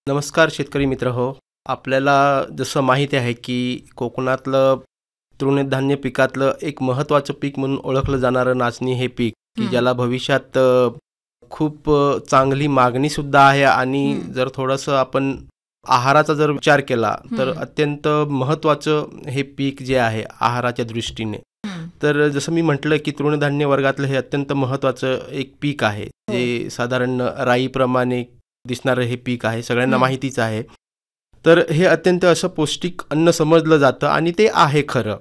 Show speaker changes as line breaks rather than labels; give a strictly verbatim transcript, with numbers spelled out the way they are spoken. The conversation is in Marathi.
नमस्कार शेतकरी मित्र हो. आपल्याला जसं माहिती आहे की कोकणातलं तृणधान्य पिकातलं एक महत्त्वाचं पीक म्हणून ओळखलं जाणारं नाचणी हे पीक, की
हं,
ज्याला भविष्यात अ, खूप अ, चांगली मागणीसुद्धा आहे आणि
हं,
जर थोडंसं आपण आहाराचा जर विचार केला, तर
हं,
अत्यंत महत्त्वाचं हे पीक जे आहे आहाराच्या दृष्टीने.
हं.
तर जसं मी म्हटलं की तृणधान्य वर्गातलं हे अत्यंत महत्त्वाचं एक पीक आहे.
हो.
जे साधारण राईप्रमाणे दिसणारं हे पीक आहे. सगळ्यांना
हं,
माहितीच आहे. तर हे अत्यंत असं पौष्टिक अन्न समजलं जातं आणि ते आहे खरं.